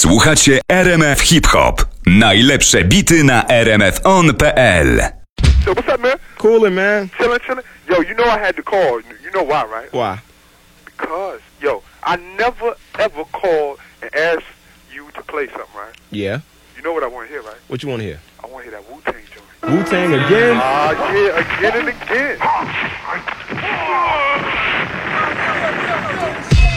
Słuchacie RMF Hip Hop. Najlepsze bity na rmfon.pl. So what's up, man? Coolin', man. Chillin'. Yo, you know I had to call. You know why, right? Why? Because, yo, I never ever called and asked you to play something, right? Yeah. You know what I want to hear, right? What you want to hear? I want to hear that Wu-Tang joint. Wu-Tang again? Yeah, again and again.